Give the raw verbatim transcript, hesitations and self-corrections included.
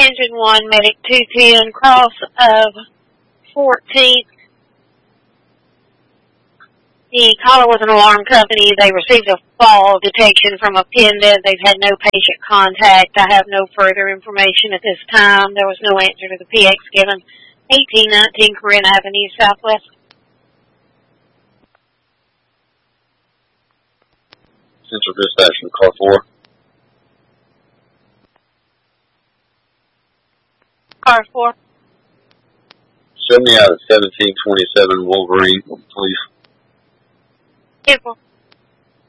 Engine one, Medic two ten, cross of fourteenth. The caller was an alarm company. They received a fall detection from a pendant. They've had no patient contact. I have no further information at this time. There was no answer to the P X given. eighteen nineteen Corinne Avenue, Southwest. Central Dispatch from car four. Car four. Send me out at seventeen twenty-seven Wolverine, please. Vehicle.